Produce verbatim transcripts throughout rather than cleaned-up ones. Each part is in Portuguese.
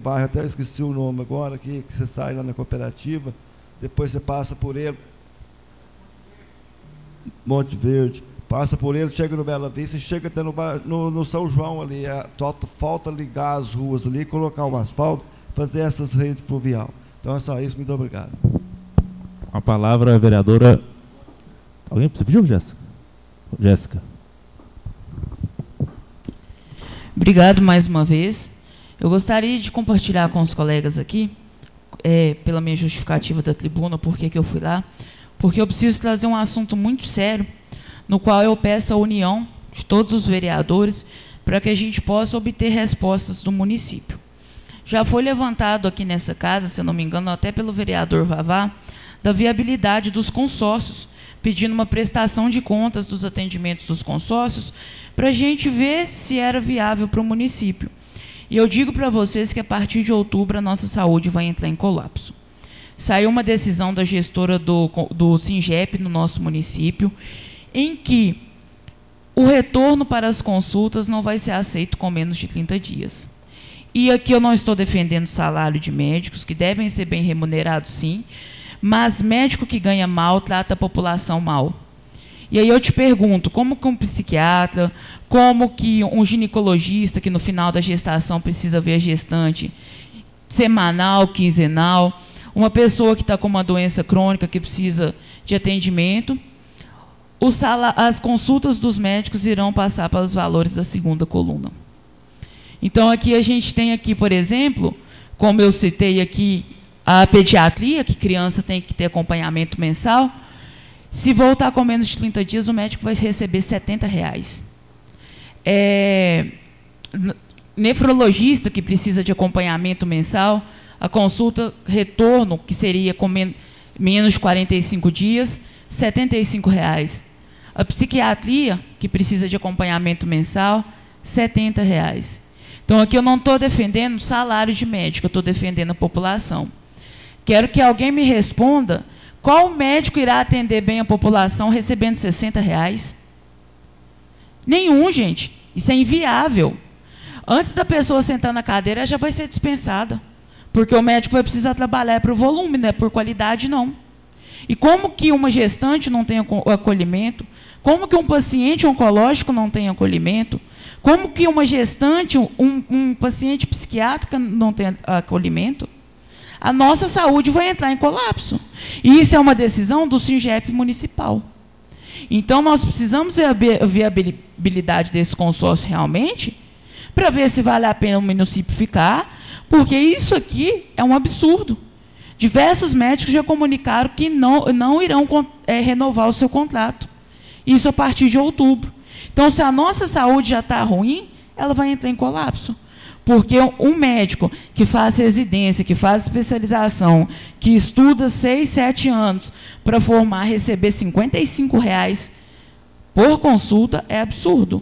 bairro, até esqueci o nome agora, aqui, que você sai lá na cooperativa, depois você passa por ele, Monte Verde, passa por ele, chega no Bela Vista e chega até no, no, no São João ali. É, falta ligar as ruas ali, colocar o asfalto, fazer essas redes fluvial. Então é só isso, muito obrigado. A palavra, a vereadora... Alguém você pediu, Jéssica? Jéssica. Obrigado mais uma vez. Eu gostaria de compartilhar com os colegas aqui, é, pela minha justificativa da tribuna, por que eu fui lá, porque eu preciso trazer um assunto muito sério, no qual eu peço a união de todos os vereadores para que a gente possa obter respostas do município. Já foi levantado aqui nessa casa, se eu não me engano, até pelo vereador Vavá, da viabilidade dos consórcios, pedindo uma prestação de contas dos atendimentos dos consórcios, para a gente ver se era viável para o município. E eu digo para vocês que a partir de outubro a nossa saúde vai entrar em colapso. Saiu uma decisão da gestora do, do SINGEP no nosso município, em que o retorno para as consultas não vai ser aceito com menos de trinta dias. E aqui eu não estou defendendo o salário de médicos, que devem ser bem remunerados, sim, mas médico que ganha mal trata a população mal. E aí eu te pergunto, como que um psiquiatra, como que um ginecologista, que no final da gestação precisa ver a gestante semanal, quinzenal, uma pessoa que está com uma doença crônica que precisa de atendimento, o sala, as consultas dos médicos irão passar para os valores da segunda coluna. Então, aqui a gente tem aqui, por exemplo, como eu citei aqui, a pediatria, que criança tem que ter acompanhamento mensal. Se voltar com menos de trinta dias, o médico vai receber setenta reais. É, nefrologista, que precisa de acompanhamento mensal, a consulta retorno, que seria com men menos de quarenta e cinco dias, setenta e cinco reais. A psiquiatria, que precisa de acompanhamento mensal, setenta reais. Então, aqui eu não estou defendendo o salário de médico, eu estou defendendo a população. Quero que alguém me responda qual médico irá atender bem a população recebendo sessenta reais. Nenhum, gente. Isso é inviável. Antes da pessoa sentar na cadeira, ela já vai ser dispensada. Porque o médico vai precisar trabalhar por volume, não é por qualidade, não. E como que uma gestante não tem acolhimento? Como que um paciente oncológico não tem acolhimento? Como que uma gestante, um, um paciente psiquiátrico não tem acolhimento? A nossa saúde vai entrar em colapso. E isso é uma decisão do SINGEP municipal. Então, nós precisamos ver a viabilidade desse consórcio realmente, para ver se vale a pena o município ficar, porque isso aqui é um absurdo. Diversos médicos já comunicaram que não, não irão é, renovar o seu contrato. Isso a partir de outubro. Então, se a nossa saúde já está ruim, ela vai entrar em colapso. Porque um médico que faz residência, que faz especialização, que estuda seis, sete anos para formar, receber cinquenta e cinco reais por consulta, é absurdo.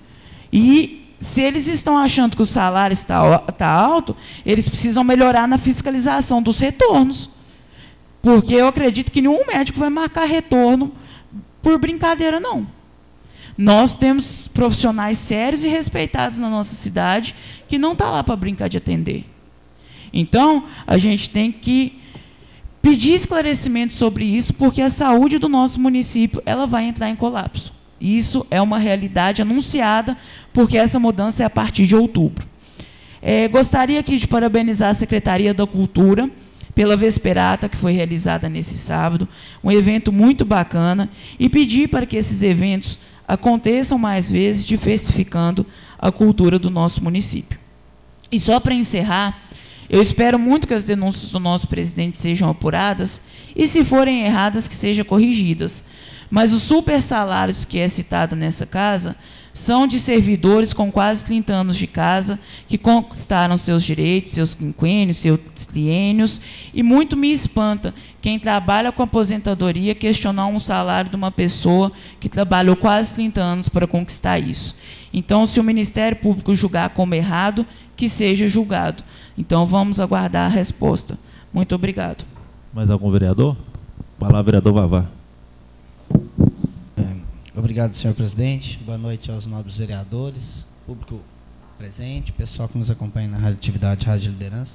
E se eles estão achando que o salário está, está alto, eles precisam melhorar na fiscalização dos retornos. Porque eu acredito que nenhum médico vai marcar retorno por brincadeira, não. Nós temos profissionais sérios e respeitados na nossa cidade que não estão lá para brincar de atender. Então, a gente tem que pedir esclarecimento sobre isso, porque a saúde do nosso município ela vai entrar em colapso. Isso é uma realidade anunciada, porque essa mudança é a partir de outubro. É, gostaria aqui de parabenizar a Secretaria da Cultura pela Vesperata, que foi realizada nesse sábado, um evento muito bacana, e pedir para que esses eventos aconteçam mais vezes, diversificando a cultura do nosso município. E só para encerrar, eu espero muito que as denúncias do nosso presidente sejam apuradas e, se forem erradas, que sejam corrigidas. Mas os super salários que é citado nessa casa são de servidores com quase trinta anos de casa, que conquistaram seus direitos, seus quinquênios, seus triênios, e muito me espanta quem trabalha com aposentadoria questionar um salário de uma pessoa que trabalhou quase trinta anos para conquistar isso. Então, se o Ministério Público julgar como errado, que seja julgado. Então, vamos aguardar a resposta. Muito obrigado. Mais algum vereador? Palavra, vereador Vavá. Obrigado, senhor presidente. Boa noite aos nobres vereadores, público presente, pessoal que nos acompanha na radioatividade Rádio Liderança.